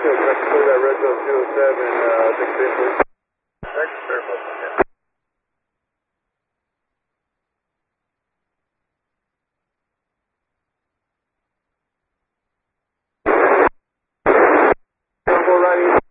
that red zone 207, Dick Bisley. Next, careful. Go right east.